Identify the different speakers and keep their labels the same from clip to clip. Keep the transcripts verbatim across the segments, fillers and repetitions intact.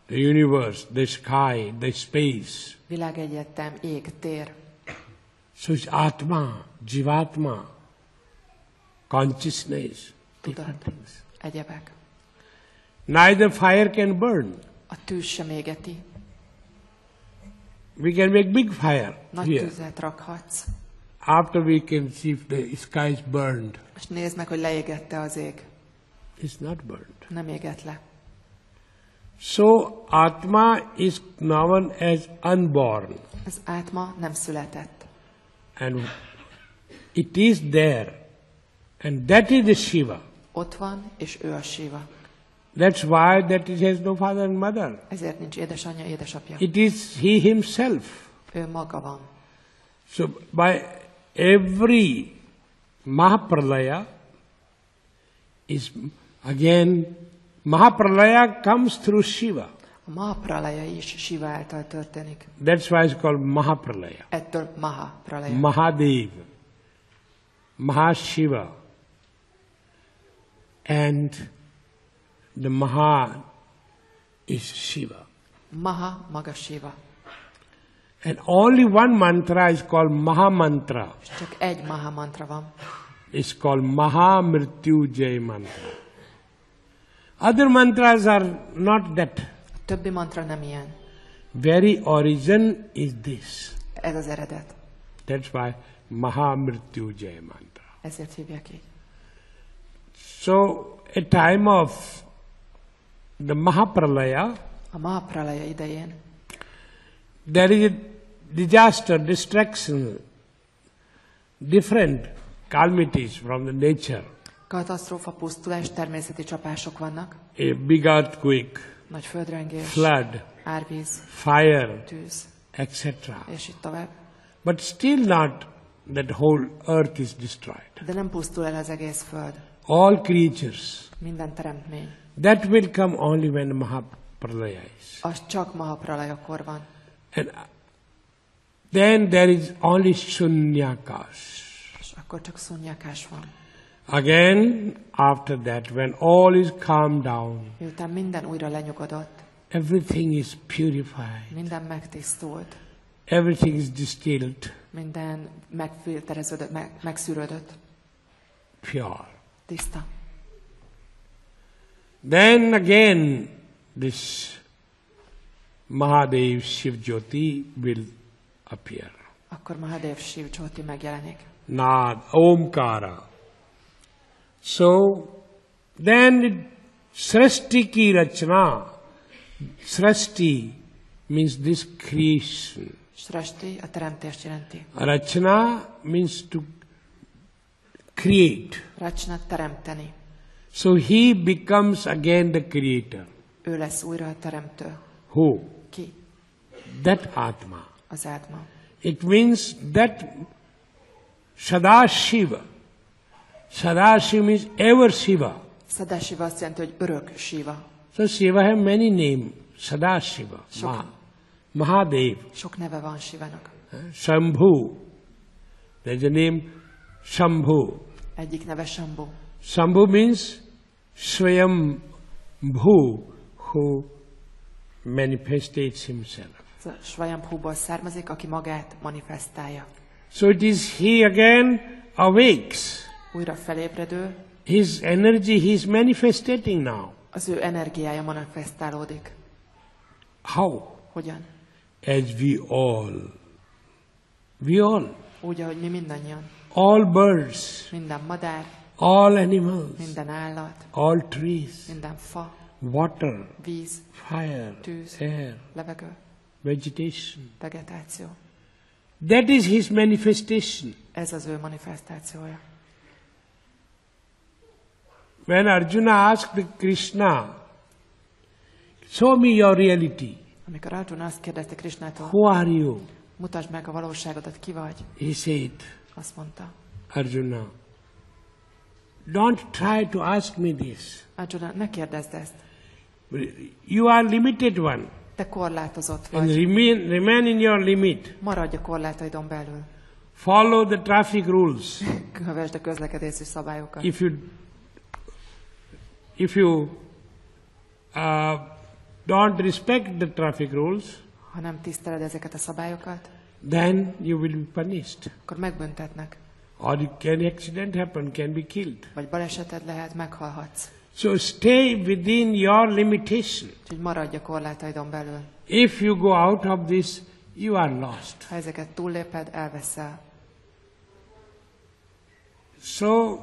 Speaker 1: the universe, the sky, the space.
Speaker 2: Világegyetem, ég, tér.
Speaker 1: So it's Atma, Jivatma, consciousness, different things.
Speaker 2: Egyebek.
Speaker 1: Neither fire can burn.
Speaker 2: A tűz sem égeti.
Speaker 1: We can make big fire
Speaker 2: Nagy
Speaker 1: here.
Speaker 2: tüzet rakhatsz.
Speaker 1: After we can see if the sky is burned.
Speaker 2: És nézd meg, hogy leégette az ég.
Speaker 1: It's not burned.
Speaker 2: Nem égett le.
Speaker 1: So Atma is known as unborn.
Speaker 2: Az átma nem született.
Speaker 1: And it is there. And that is the Shiva.
Speaker 2: Ott van, és ő a Shiva.
Speaker 1: That's why that it has no father and mother.
Speaker 2: Ezért nincs édesanyja, édesapja.
Speaker 1: It is he himself.
Speaker 2: Ő maga van.
Speaker 1: So by every Mahapralaya is again Mahapralaya comes through Shiva.
Speaker 2: A Mahapralaya is Shiva által történik.
Speaker 1: That's why it's called Mahapralaya.
Speaker 2: Ettől Mahapralaya.
Speaker 1: Mahadev, Mahashiva, and the Maha is Shiva.
Speaker 2: Maha maga Shiva.
Speaker 1: And only one mantra is called Maha Mantra.
Speaker 2: És csak egy Maha mantra van.
Speaker 1: It's called Maha Mrityunjay Mantra. Other mantras are not that.
Speaker 2: A többi mantra nem ilyen.
Speaker 1: Very origin is this.
Speaker 2: Ez az eredet.
Speaker 1: That's why Maha Mrityunjay Mantra.
Speaker 2: Ezért hívják így.
Speaker 1: So, a time of the Mahapralaya,
Speaker 2: A Mahapralaya idején
Speaker 1: there is a disaster, destruction, different calamities from the nature.
Speaker 2: katasztrófa, pusztulás, természeti csapások vannak.
Speaker 1: A big earthquake,
Speaker 2: Nagy földrengés,
Speaker 1: flood,
Speaker 2: árvíz,
Speaker 1: fire,
Speaker 2: tűz,
Speaker 1: et cetera.
Speaker 2: és így tovább.
Speaker 1: But still not that whole earth is destroyed.
Speaker 2: De nem pusztul el az egész föld.
Speaker 1: All creatures.
Speaker 2: Minden teremtmény.
Speaker 1: That will come only when Mahapralaya is.
Speaker 2: Az csak Mahapralajakor van.
Speaker 1: And then there is only Shunyakas.
Speaker 2: És akkor csak szunnyakás van.
Speaker 1: Again, after that, when all is calmed down,
Speaker 2: Miután minden újra lenyugodott,
Speaker 1: everything is purified,
Speaker 2: minden megtisztult,
Speaker 1: everything is distilled,
Speaker 2: minden megfiltereződött, meg, megszűrődött,
Speaker 1: pure.
Speaker 2: tiszta.
Speaker 1: Then again, this Mahadev Shiv Jyoti will appear.
Speaker 2: Akkor Mahadev Shiv Jyoti megjelenik.
Speaker 1: Nad, Omkara. So, then Srishti ki rachna. Srishti means this creation.
Speaker 2: Srashti a teremtést jelenti.
Speaker 1: Rachna means to create.
Speaker 2: Rachna teremteni.
Speaker 1: So he becomes again the creator.
Speaker 2: Ő lesz újra a teremtő.
Speaker 1: Who?
Speaker 2: Ki?
Speaker 1: That Atma.
Speaker 2: Az átma.
Speaker 1: It means that Sadashiva. Sadashiva means ever Shiva.
Speaker 2: Sadashiva azt jelenti, hogy örök Shiva.
Speaker 1: So Shiva have many names. Sadashiva,
Speaker 2: Sok.
Speaker 1: Ma, Mahadev,
Speaker 2: Sok neve van Shivának.
Speaker 1: Shambhu. There's a name Shambhu.
Speaker 2: Egyik neve Shambhu.
Speaker 1: Shambhu means Swayambhu, who manifestates himself.
Speaker 2: Ez a Svayambhuból származik, aki magát manifestálja.
Speaker 1: So it is he again awakes.
Speaker 2: Újra felébredő,
Speaker 1: His energy he is manifestating now.
Speaker 2: az ő energiája manifestálódik.
Speaker 1: How?
Speaker 2: Hogyan?
Speaker 1: As we all. We all.
Speaker 2: Úgy, ahogy mi mindannyian.
Speaker 1: All birds,
Speaker 2: Minden madár,
Speaker 1: all animals,
Speaker 2: minden állat,
Speaker 1: all trees,
Speaker 2: minden fa,
Speaker 1: water,
Speaker 2: víz,
Speaker 1: fire,
Speaker 2: tűz,
Speaker 1: air,
Speaker 2: levegő,
Speaker 1: vegetation.
Speaker 2: vegetáció.
Speaker 1: That is his manifestation.
Speaker 2: Ez az ő manifestációja.
Speaker 1: When Arjuna asked Krishna, show me your reality.
Speaker 2: Amikor Arjuna azt kérdezte Krishnától,
Speaker 1: Who are you?
Speaker 2: mutasd meg a valóságodat, ki vagy?
Speaker 1: He said,
Speaker 2: Azt mondta.
Speaker 1: Arjuna, don't try to ask me this.
Speaker 2: Arjuna, ne kérdezd ezt.
Speaker 1: You are limited one.
Speaker 2: Te korlátozott
Speaker 1: And
Speaker 2: vagy.
Speaker 1: remain, remain in your limit.
Speaker 2: Maradj a korlátaidon belül.
Speaker 1: Follow the traffic rules.
Speaker 2: Kövesd a közlekedési szabályokat.
Speaker 1: If you, if you uh, don't respect the traffic rules,
Speaker 2: ha nem tiszteled ezeket a szabályokat,
Speaker 1: then you will be punished.
Speaker 2: akkor megbüntetnek.
Speaker 1: Or it can accident happen, can be killed.
Speaker 2: Vagy baleseted lehet, meghalhatsz.
Speaker 1: So stay within your limitation.
Speaker 2: Úgyhogy maradj a korlátaidon belül.
Speaker 1: If you go out of this, you are lost.
Speaker 2: Ha ezeket túlléped, elveszel.
Speaker 1: So,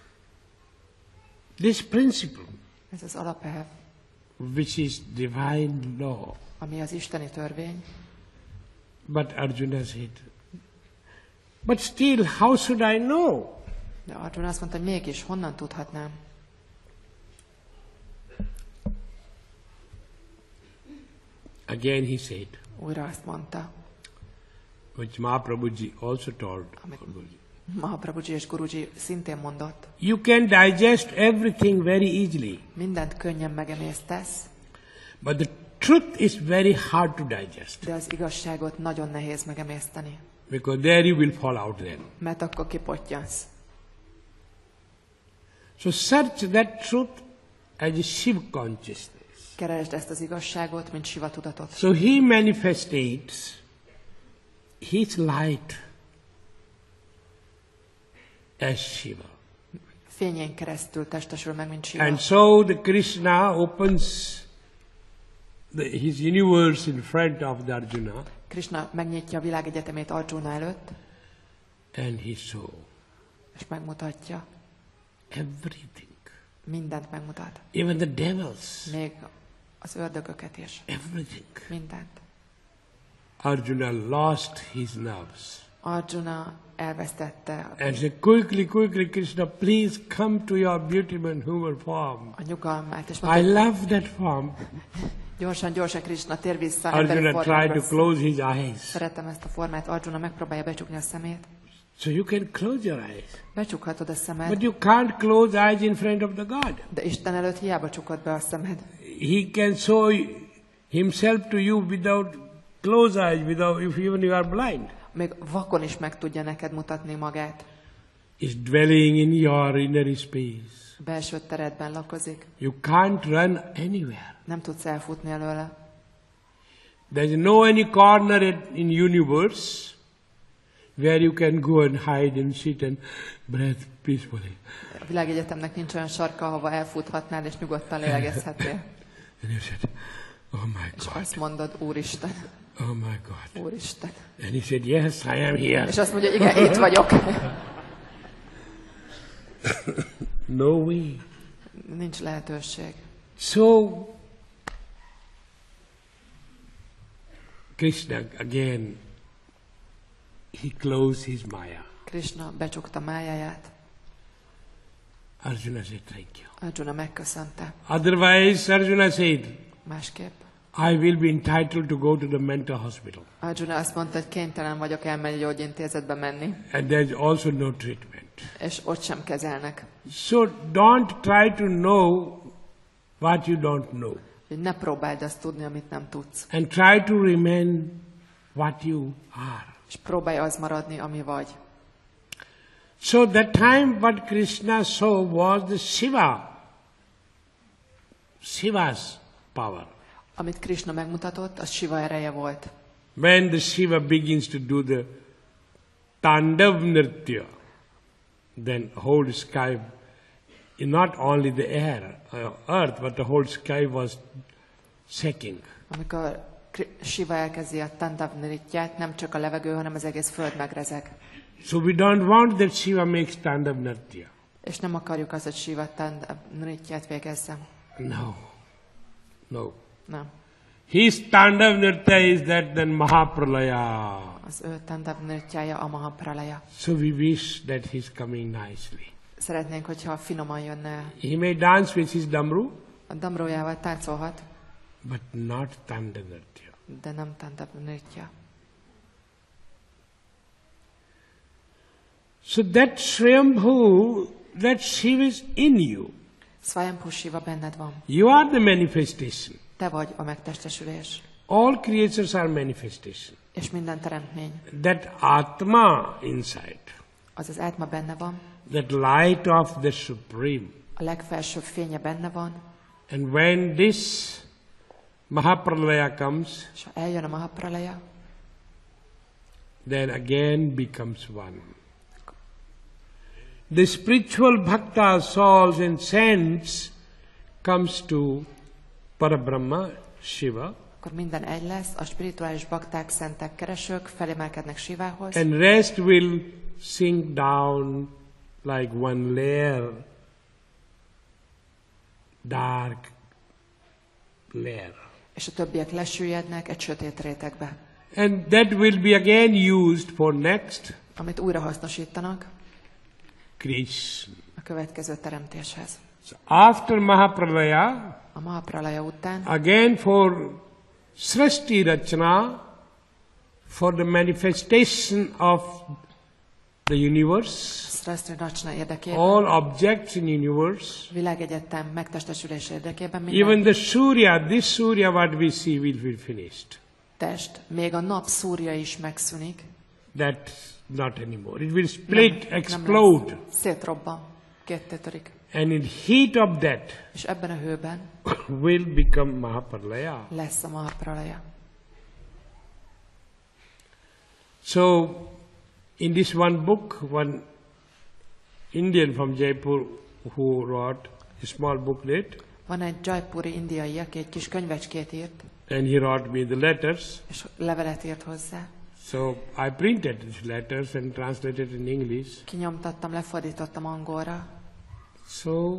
Speaker 1: this principle,
Speaker 2: Ez az alapelv,
Speaker 1: which is divine law,
Speaker 2: ami az isteni törvény.
Speaker 1: but Arjuna said, but still, how should I know?
Speaker 2: De Arjuna azt mondta, hogy mégis honnan tudhatnám?
Speaker 1: Again he said,
Speaker 2: Újra azt mondta,
Speaker 1: which Mahaprabhuji also told.
Speaker 2: Mahaprabhuji és Guruji szintén mondott,
Speaker 1: You can digest everything very easily,
Speaker 2: mindent könnyen megemésztesz,
Speaker 1: but the truth is very hard to digest,
Speaker 2: de az igazságot nagyon nehéz megemészteni,
Speaker 1: because there you will fall out then.
Speaker 2: mert akkor kipottyansz.
Speaker 1: So search that truth as a Shiva consciousness.
Speaker 2: Keresd ezt az igazságot, mint Siva tudatot.
Speaker 1: So he manifestates his light as Shiva.
Speaker 2: Fényén keresztül testesül meg, mint Siva.
Speaker 1: And so the Krishna opens the, his universe in front of the Arjuna,
Speaker 2: Krishna megnyitja a világegyetemét Arjuna előtt,
Speaker 1: and he saw
Speaker 2: és megmutatja.
Speaker 1: everything,
Speaker 2: Mindent megmutat.
Speaker 1: even the devils,
Speaker 2: Még az ördögöket is.
Speaker 1: everything.
Speaker 2: Mindent.
Speaker 1: Arjuna lost his nerves
Speaker 2: Arjuna elvesztette
Speaker 1: and said, quickly, quickly, Krishna, please come to your beautiful human form.
Speaker 2: a nyugalmát, és
Speaker 1: I
Speaker 2: mondta,
Speaker 1: love that form.
Speaker 2: gyorsan, gyorsan, Krishna, tér vissza emberi
Speaker 1: Arjuna tried to
Speaker 2: formába.
Speaker 1: close his eyes.
Speaker 2: Szeretem ezt a formát. Arjuna megpróbálja becsukni a szemét.
Speaker 1: So you can close your eyes.
Speaker 2: Becsukhatod a
Speaker 1: But
Speaker 2: szemed,
Speaker 1: you can't close eyes in front of the God.
Speaker 2: de Isten előtt hiába csukod be a szemed.
Speaker 1: He can show himself to you without close eyes, without if even you are blind.
Speaker 2: Még vakon is meg tudja neked mutatni magát.
Speaker 1: Is dwelling in your inner space.
Speaker 2: Belső teredben lakozik.
Speaker 1: You can't run anywhere.
Speaker 2: Nem tudsz elfutni előle.
Speaker 1: There's no any corner in universe where you can go and hide and sit and breathe peacefully.
Speaker 2: A világegyetemnek nincs olyan sarka, ahova elfuthatnál és nyugodtan lélegezhetnél.
Speaker 1: And you said, oh my
Speaker 2: És
Speaker 1: God,
Speaker 2: azt mondod, Úristen,
Speaker 1: oh my God.
Speaker 2: Úristen.
Speaker 1: And he said, yes, I am here.
Speaker 2: És azt mondja, igen, itt vagyok.
Speaker 1: No way.
Speaker 2: Nincs lehetőség.
Speaker 1: So, Krishna again, he closed his Maya.
Speaker 2: Krishna becsukta májáját.
Speaker 1: Arjuna said, thank you.
Speaker 2: Arjuna megköszönte.
Speaker 1: Otherwise, Arjuna said,
Speaker 2: Másképp.
Speaker 1: I will be entitled to go to the mental hospital.
Speaker 2: Arjuna azt mondta, hogy kénytelen vagyok elmenni gyógyintézetbe menni,
Speaker 1: And there's also no treatment.
Speaker 2: és ott sem kezelnek.
Speaker 1: So don't try to know what you don't know.
Speaker 2: Hogy ne próbáld azt tudni, amit nem tudsz.
Speaker 1: And try to remain what you are.
Speaker 2: És próbálj az maradni, ami vagy.
Speaker 1: So that time what Krishna saw was the Shiva. Shiva's power.
Speaker 2: Amit Krishna megmutatott, az Shiva ereje volt.
Speaker 1: When the Shiva begins to do the Tandav Nritya, then whole sky, not only the air, uh, earth, but the whole sky was shaking.
Speaker 2: Amikor Shiva elkezdi a Tandav Nrityát, nem csak a levegő, hanem az egész föld megrezeg.
Speaker 1: So we don't want that Shiva makes Tandav Nritya.
Speaker 2: És nem akarjuk azt, hogy Shiva Tandav Nrityát végezzen.
Speaker 1: No. No.
Speaker 2: Nem.
Speaker 1: His Tandav Nritya is that then Mahapralaya.
Speaker 2: Az ő Tandav Nrityája a Mahapralaya.
Speaker 1: So we wish that he's coming nicely.
Speaker 2: Szeretnénk, hogyha finoman jönne.
Speaker 1: He may dance with his damru,
Speaker 2: A damrójával táncolhat,
Speaker 1: but not Tandav Nritya.
Speaker 2: de nem Tandav Nritya.
Speaker 1: So that Swayambhu, that Shiva is in you.
Speaker 2: Swayambhu Shiva benned van.
Speaker 1: You are the manifestation.
Speaker 2: Te vagy a megtestesülés.
Speaker 1: All creatures are manifestation.
Speaker 2: És minden teremtmény.
Speaker 1: That Atma inside,
Speaker 2: Az az átma benne van.
Speaker 1: that light of the Supreme.
Speaker 2: A legfelsőbb fénye benne van.
Speaker 1: And when this Mahapralaya comes,
Speaker 2: és ha eljön a Mahapralaya,
Speaker 1: then again becomes one. The spiritual bhakta, souls and saints comes to Parabrahma, Shiva,
Speaker 2: akkor minden egy lesz, a spirituális bakták, szentek, keresők felemelkednek Shivához,
Speaker 1: and rest will sink down like one layer, dark layer.
Speaker 2: és a többiek lesüllyednek egy sötét rétegbe,
Speaker 1: And that will be again used for next
Speaker 2: amit újra hasznosítanak
Speaker 1: creation.
Speaker 2: a következő teremtéshez.
Speaker 1: So after Mahapralaya,
Speaker 2: A Mahapralaya után
Speaker 1: again for Srishti Rachana, for the manifestation of the universe,
Speaker 2: Srashti Rachana érdekében,
Speaker 1: all objects in universe,
Speaker 2: világegyetem megtestesülés érdekében
Speaker 1: even
Speaker 2: minden
Speaker 1: the Surya, this Surya what we see will be finished.
Speaker 2: test, még a nap szúrja is megszűnik.
Speaker 1: That's not anymore. It will split,
Speaker 2: Nem-
Speaker 1: explode.
Speaker 2: nem lesz. Szétrobban, ketté törik.
Speaker 1: And in heat of that
Speaker 2: És ebben a hőben
Speaker 1: will become Mahapralaya.
Speaker 2: lesz a Mahapralaya.
Speaker 1: So, in this one book, one Indian from Jaipur who wrote a small booklet,
Speaker 2: Van egy Jaipuri indiai, aki egy kis könyvecskét írt,
Speaker 1: and he wrote me the letters.
Speaker 2: és levelet írt hozzá.
Speaker 1: So I printed these letters and translated in English.
Speaker 2: Kinyomtattam, lefordítottam angolra,
Speaker 1: So,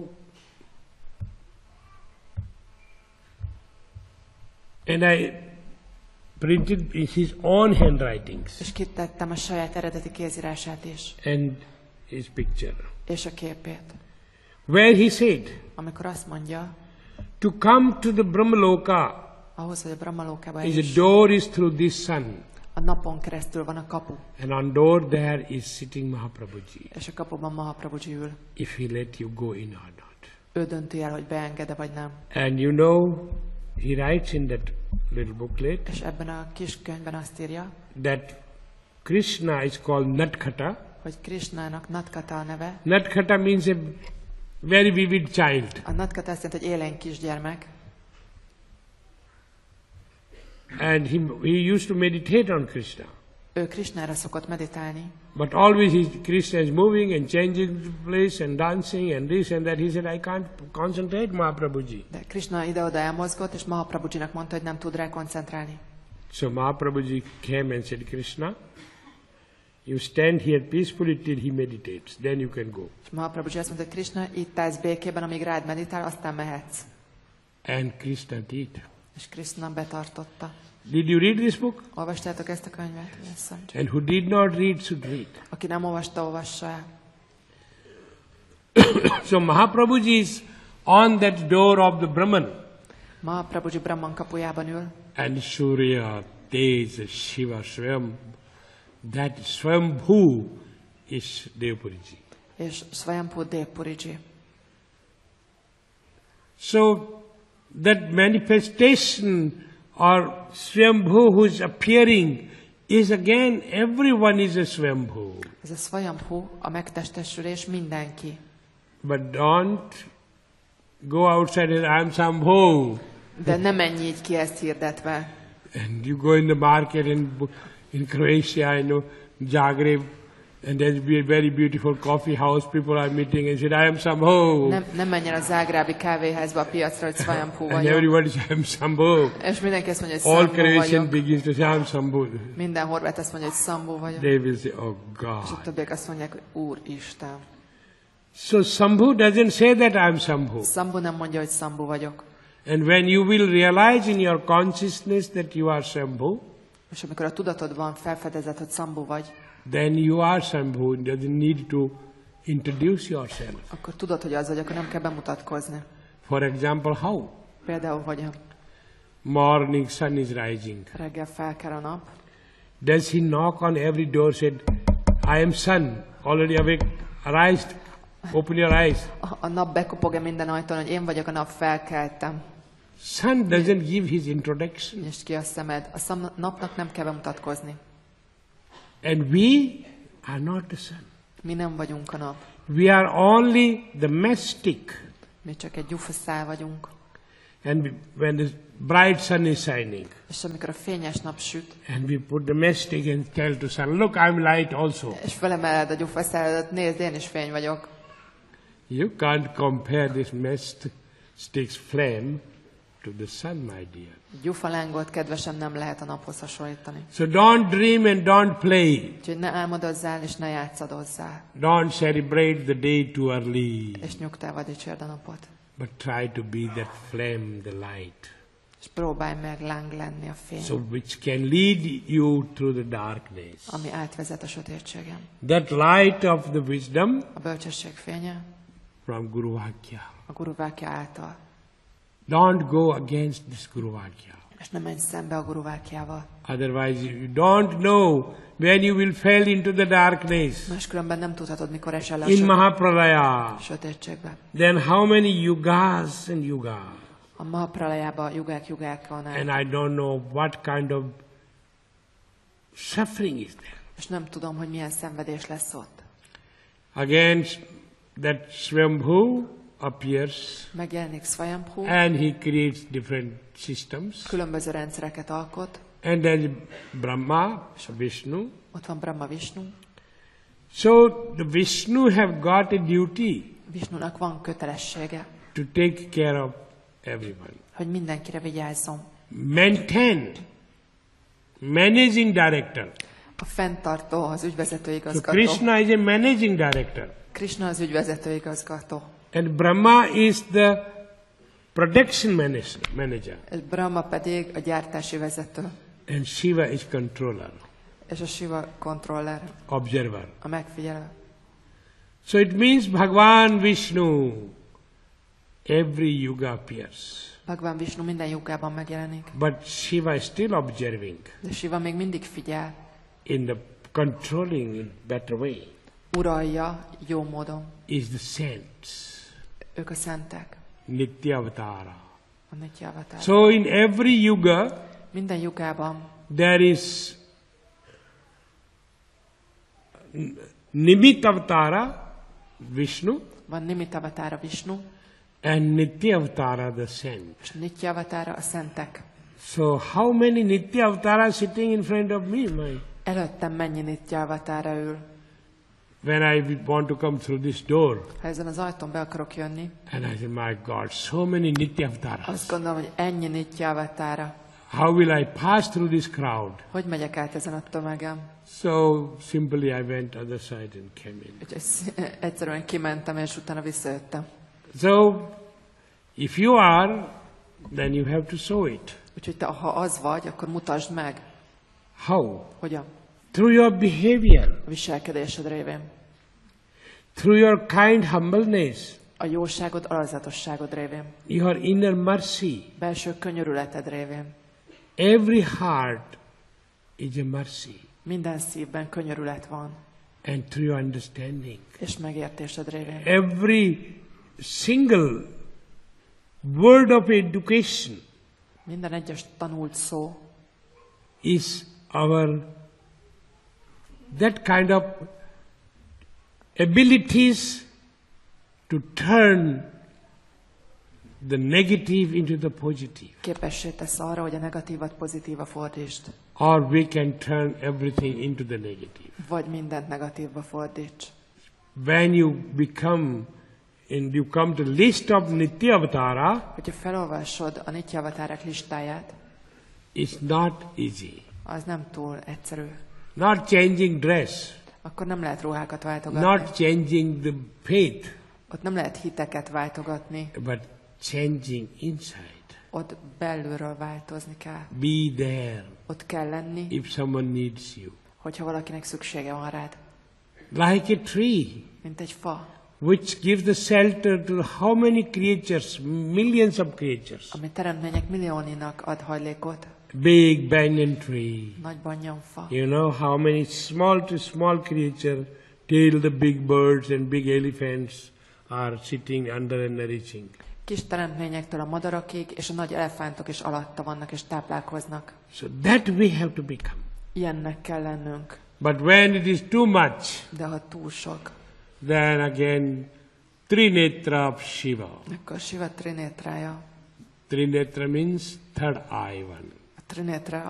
Speaker 1: and I printed his own handwritings
Speaker 2: és kitettem a saját eredeti kézírását is,
Speaker 1: and his picture,
Speaker 2: és a képét.
Speaker 1: where he said,
Speaker 2: Amikor azt mondja,
Speaker 1: to come to the Brahmaloka
Speaker 2: ahhoz, hogy a Brahmalókába
Speaker 1: is
Speaker 2: is,
Speaker 1: a door is through this sun,
Speaker 2: a napon keresztül van a kapu,
Speaker 1: and on door there is sitting Mahaprabhuji,
Speaker 2: és a kapuban Mahaprabhuji ül.
Speaker 1: if he let you go in or not.
Speaker 2: Ő dönti el, hogy beengede vagy nem.
Speaker 1: And you know, he writes in that little booklet
Speaker 2: És ebben a kis könyvben azt írja,
Speaker 1: that Krishna is called Natkata.
Speaker 2: hogy Krishnának Natkata a neve.
Speaker 1: Natkata means a very vivid child.
Speaker 2: A Natkata azt jelenti, hogy élénk kisgyermek,
Speaker 1: And he, he used to meditate on Krishna.
Speaker 2: ő Krishnára szokott meditálni,
Speaker 1: But always he, Krishna is moving and changing the place and dancing and this and that. He said, I can't concentrate, Mahaprabhuji.
Speaker 2: de Krishna ide-oda elmozgott, és Mahaprabhujinak mondta, hogy nem tud rá koncentrálni.
Speaker 1: So Mahaprabhuji came and said, Krishna, you stand here peacefully till he meditates. Then you can go.
Speaker 2: És Mahaprabhuji azt mondta, hogy Krishna, itt állsz békében, amíg rád meditál, aztán mehetsz.
Speaker 1: And Krishna did.
Speaker 2: És Krishna betartotta.
Speaker 1: Did you read this book?
Speaker 2: Olvastátok ezt a könyvet? Yes,
Speaker 1: And who did not read should read.
Speaker 2: aki nem olvasta, olvassa el.
Speaker 1: So Mahaprabhuji is on that door of the Brahman.
Speaker 2: Mahaprabhuji Brahman kapujában ül,
Speaker 1: And Surya, Tej, Shiva, Swam, that Swambhu is Devpuriji.
Speaker 2: és Swayambhu Devpuriji.
Speaker 1: So that manifestation or Swambhu who is appearing is again, everyone is a Swambhu.
Speaker 2: Ez a Swayambhu, a megtestesülés, mindenki.
Speaker 1: But don't go outside and I'm Shambhu.
Speaker 2: De nem menj így ki ezt hirdetve.
Speaker 1: And you go in the market in, in Croatia, I know, Zagreb, and there's be a very beautiful coffee house, people are meeting and said, I am Shambhu.
Speaker 2: Nem, nem menj el a zágrábi kávéházba a piacra, hogy Swayambhu
Speaker 1: And
Speaker 2: vagyok.
Speaker 1: everybody says, I am Shambhu.
Speaker 2: És mindenki azt mondja, hogy
Speaker 1: All
Speaker 2: Shambhu
Speaker 1: Croatian
Speaker 2: vagyok.
Speaker 1: begins to say, I am Shambhu.
Speaker 2: Minden horvát azt mondja, hogy Shambhu vagyok.
Speaker 1: They will say, oh
Speaker 2: És a
Speaker 1: God.
Speaker 2: többiek azt mondják, hogy Úristen.
Speaker 1: So Shambhu doesn't say that I am Shambhu.
Speaker 2: Shambhu nem mondja, hogy Shambhu vagyok.
Speaker 1: And when you will realize in your consciousness that you are Shambhu,
Speaker 2: És amikor a tudatodban felfedezed, hogy Shambhu vagy,
Speaker 1: then you are Shambhu. You doesn't need to introduce yourself.
Speaker 2: akkor tudod, hogy az vagy, akkor nem kell bemutatkozni.
Speaker 1: For example, how?
Speaker 2: Például, hogy a
Speaker 1: Morning sun is rising.
Speaker 2: reggel felkel a nap,
Speaker 1: Does he knock on every door, said, I am sun, already awake, arise, open your eyes.
Speaker 2: a, a nap bekopog-e minden ajtón, hogy én vagyok a nap, felkeltem.
Speaker 1: Sun doesn't give his introduction.
Speaker 2: Nyisd ki a szemed. A szam, napnak nem kell bemutatkozni.
Speaker 1: And we are not the sun.
Speaker 2: Mi nem vagyunk a nap.
Speaker 1: We are only the mastic.
Speaker 2: Mi csak egy gyufaszál vagyunk.
Speaker 1: And we, when the bright sun is shining,
Speaker 2: És amikor a fényes nap süt,
Speaker 1: and we put the matchstick and tell to sun, look, I'm light also.
Speaker 2: és felemeled a gyufaszáladat, nézd, én is fény vagyok.
Speaker 1: You can't compare this matchstick's flame to the sun, my dear.
Speaker 2: Gyufalángot, kedvesem, nem lehet a naphoz hasonlítani.
Speaker 1: So don't dream and don't play.
Speaker 2: Úgyhogy ne álmodozzál, és ne játszadozzál.
Speaker 1: Don't celebrate the day too early.
Speaker 2: És nyugtával dicsérd a napot.
Speaker 1: But try to be that flame, the light.
Speaker 2: És próbálj meg láng lenni a fény,
Speaker 1: So which can lead you through the darkness.
Speaker 2: ami átvezet a sötétségen.
Speaker 1: That light of the wisdom
Speaker 2: A bölcsesség fénye
Speaker 1: from Guru Vakya.
Speaker 2: a Guru Vákya által.
Speaker 1: Don't go against this Guru Vakya.
Speaker 2: És ne menj szembe a Guru Vákyával.
Speaker 1: Otherwise you don't know when you will fall into the darkness.
Speaker 2: Máskülönben nem tudhatod, mikor esel le a
Speaker 1: In
Speaker 2: sötét-
Speaker 1: Mahapralaya.
Speaker 2: sötétségbe.
Speaker 1: Then how many yugas and yugas.
Speaker 2: A Mahapralajában jugák jugák van
Speaker 1: And
Speaker 2: el.
Speaker 1: I don't know what kind of suffering is there.
Speaker 2: És nem tudom, hogy milyen szenvedés lesz ott.
Speaker 1: Again, that Swambhu appears
Speaker 2: Megjelenik Swayambhu,
Speaker 1: and he creates different systems.
Speaker 2: különböző rendszereket alkot.
Speaker 1: And then Brahma, Vishnu.
Speaker 2: Ott van Brahma, Vishnu.
Speaker 1: So the Vishnu have got a duty
Speaker 2: Vishnunak van kötelessége,
Speaker 1: to take care of everyone.
Speaker 2: hogy mindenkire vigyázzon.
Speaker 1: Maintain, managing director.
Speaker 2: A fenntartó, az ügyvezető
Speaker 1: So
Speaker 2: igazgató.
Speaker 1: Krishna is a managing director.
Speaker 2: Krishna az ügyvezető igazgató.
Speaker 1: And Brahma is the production manage- manager.
Speaker 2: És Brahma pedig a gyártási vezető.
Speaker 1: And Shiva is controller,
Speaker 2: És a Shiva kontroller,
Speaker 1: observer.
Speaker 2: a megfigyelő.
Speaker 1: So it means Bhagavan Vishnu, every yuga appears.
Speaker 2: Bhagavan Vishnu minden jugában megjelenik.
Speaker 1: But Shiva is still observing
Speaker 2: De Shiva még mindig figyel,
Speaker 1: in the controlling in better way.
Speaker 2: uralja jó módon.
Speaker 1: Is the saints,
Speaker 2: Ők a szentek,
Speaker 1: Nitya Avatara.
Speaker 2: a Nitya Avatar.
Speaker 1: So in every yuga
Speaker 2: Minden jugában
Speaker 1: there is Nimitta Avatara, Vishnu,
Speaker 2: van Nimitta Avatára Vishnu,
Speaker 1: and Nitya Avatara, the saint.
Speaker 2: és Nitya Avatára a szentek.
Speaker 1: So how many Nitya Avatara sitting in front of me? My,
Speaker 2: Előttem mennyi Nitya Avatára ül.
Speaker 1: when I want to come through this door,
Speaker 2: Ha ezen az ajtón be akarok jönni,
Speaker 1: and I say, my God, so many Nitya
Speaker 2: azt
Speaker 1: Avataras.
Speaker 2: gondolom, hogy ennyi Nitya Avatára.
Speaker 1: How will I pass through this crowd?
Speaker 2: Hogy megyek át ezen a tömegen?
Speaker 1: So simply I went other side and came in.
Speaker 2: Úgyhogy sz- egyszerűen kimentem, és utána visszajöttem.
Speaker 1: So if you are, then you have to show it.
Speaker 2: Úgyhogy te, ha az vagy, akkor mutasd meg,
Speaker 1: How?
Speaker 2: hogyan.
Speaker 1: Through your behavior,
Speaker 2: A viselkedésed révén.
Speaker 1: through your kind humbleness,
Speaker 2: A jóságod, alazatosságod révén.
Speaker 1: your inner mercy.
Speaker 2: Belső könyörületed révén.
Speaker 1: Every heart is a mercy.
Speaker 2: Minden szívben könyörület van,
Speaker 1: And through your understanding.
Speaker 2: és megértésed révén.
Speaker 1: Every single word of education
Speaker 2: Minden egyes tanult szó
Speaker 1: is our that kind of abilities to turn the negative into the positive.
Speaker 2: képessé tesz arra, hogy a negatívat pozitíva fordítsd,
Speaker 1: Or we can turn everything into the negative.
Speaker 2: vagy mindent negatívba fordíts.
Speaker 1: When you become and you come to list of Nitya Avatara,
Speaker 2: Hogyha felolvasod a Nitya Avatárák listáját,
Speaker 1: it's not easy.
Speaker 2: az nem túl egyszerű.
Speaker 1: Not changing dress,
Speaker 2: Akkor nem lehet ruhákat váltogatni.
Speaker 1: not changing the faith,
Speaker 2: Ott nem lehet hiteket váltogatni.
Speaker 1: but changing inside.
Speaker 2: Ott belülről változni kell.
Speaker 1: Be there
Speaker 2: Ott kell lenni,
Speaker 1: if someone needs you.
Speaker 2: hogyha valakinek szüksége van rád.
Speaker 1: Like a tree
Speaker 2: Mint egy fa,
Speaker 1: which gives the shelter to how many creatures, millions of creatures.
Speaker 2: ami teremtmények millióninak ad hajlékot.
Speaker 1: Big banyan tree.
Speaker 2: Nagy banyanfa.
Speaker 1: You know how many small to small creature till the big birds and big elephants are sitting under and nourishing.
Speaker 2: Kis teremtményektől a madarakig, és a nagy elefántok is alatta vannak és táplálkoznak.
Speaker 1: So that we have to become.
Speaker 2: Ilyennek kell lennünk.
Speaker 1: But when it is too much,
Speaker 2: De ha túl sok,
Speaker 1: then again Trinetra of Shiva.
Speaker 2: akkor Shiva Trinétrája,
Speaker 1: Trinetra means third eye one.
Speaker 2: A Trinetra